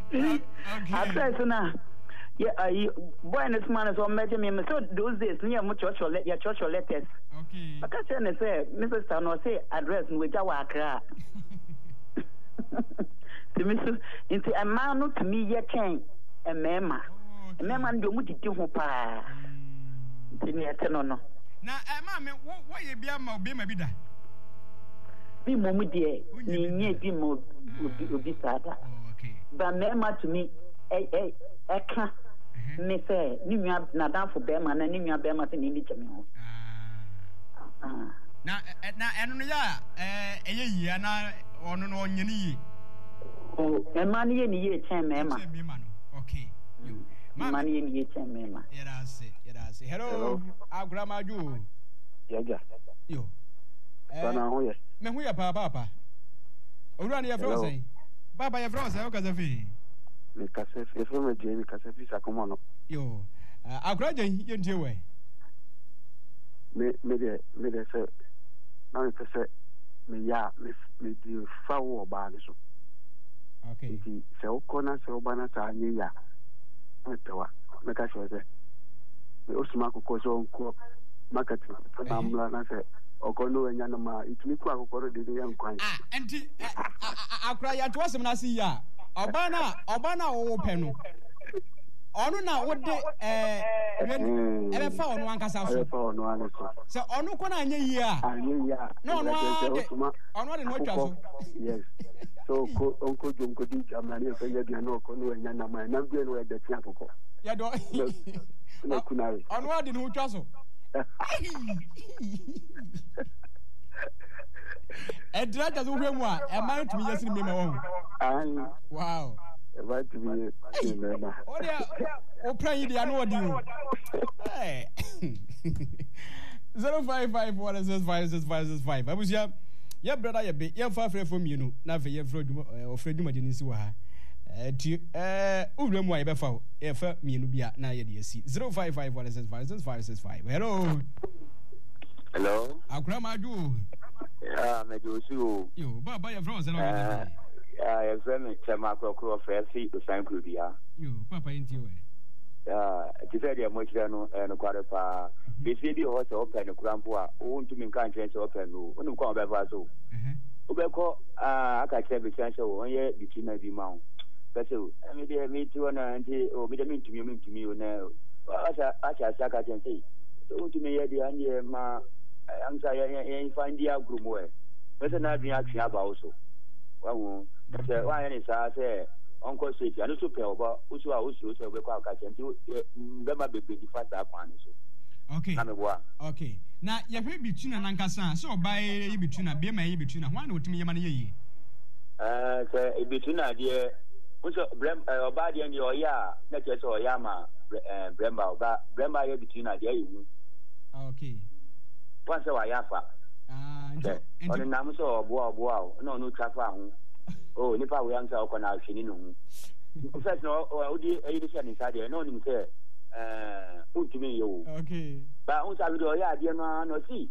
After sooner. Yeah, boy, and this man is on me. So those days, near much church or your church or letters. Okay. I can't say, Mrs. Tano say address which I work. To me, into a man not to me yet came a mema. A man do what you do. Pa. No. Now, mammy, what you be a mobile be that? Be mommy dear, near be more would be sad. Okay. But mema to me, I can't. Me say, Nimia Nadam for Beman and Nimia Bemas in Indian. Now, and a year now on your knee. Oh, and money in ye, Mama. Okay. Money in ye, Mama. Yet I say, hello, our grandma do. Yaga. You. Me who ya papa. Urani ya frozen. Baba ya frozen, how can I feel? Me cassette, if I'm a Jamie Cassette, I come on. Yo, I'll graduate you into way. Me, say, now it's a me, ya, me, do foul about it. Okay. So, corner, so, banners are near. Make us say, the Osmako Koso, market, I say, or Kono and Yanama, it's me quite already the young quite. And I'll cry at once and I see ya. Obana open. Onu na what ever found one casa. So onu kona anye ya. No, on what you yes. So Uncle Junko did Jamani, so you know, Kono and Yanama, and I'm going to the Tiapo. Yado. No, Kunai. On what in who travel? A drag as a woman, a man to be just in me. Wow. Right to be oh, pray the annual deal. 055 I was your brother, your father from you know, not for your friend or Freddie didn't see her. Ulam Wai Befo, if me Nubia, now you see 055 Hello. Hello. Our grandma do. Yeah, me do you. Baba, your friends, yeah, I'm Chamako Crow Fairseat to San Crubia. You, Papa, into you. To say the Mochano and a quarter. They say the horse open a crampua, own to me can't change open, when you call Bevazo. Ubeko, I can tell the essential 1 year between the mount. But so, I mean, to an auntie or be the mean to me, now. I shall say. So to me, the idea, I'm sorry, find the outgroup way. There's another reaction about also. Well, that's why I say, Uncle City, and also pay over, which are also a record catching to remember the 25 one. Okay. Okay. Now, you have between an Ankasa, so by between a BMA between a one with me money. Between a dear, which a body and your ya, not just or Yama, Bremba, but Bremba between a dear. Okay. Once a Yafa. On the Namuso or Boa, no traffic. Oh, Nipa, we answer on our Shininu. First, no, the edition inside there, no, him say, put to me, you. Okay. But once I will, yeah, dear man, no see.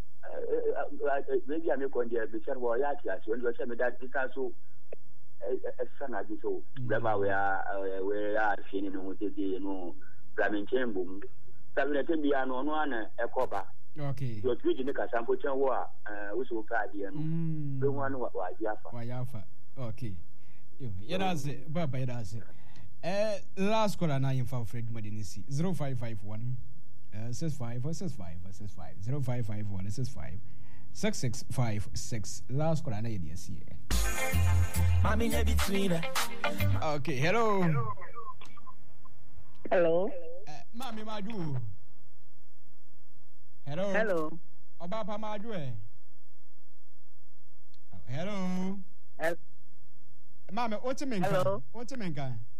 Maybe I'm going to be sure what I when you send me that because so a son I do so. Remember, we are Shininu with the, you know, Ramin Chamber. Saturday, be an one a cover. Okay. You're treating the Casampo Chawa, which will cry the one why Yafa. Okay. You does it, Baba, it does it. Last call and I am for Fred Madinisi 0551 65 0551 6656. Last call and I did see. Okay, hello. Hello. Mammy Madu. Hello. Obapa Madu. Hello. Mama, what's a man? Hello. What's a man?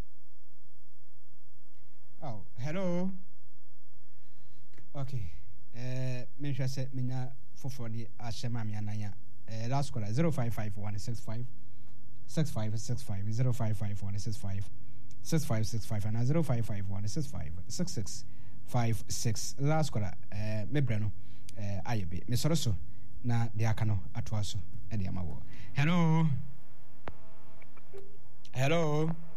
Oh, hello. Okay. Mention said Mina for the Ashamami Anaya. Last call 0551 65 6565 0551 65 6565 and 0551 65 6656. Last call Mebrano. Ayabe. Miss Rosso. Na Diakano Atwaso. Hello. Hello.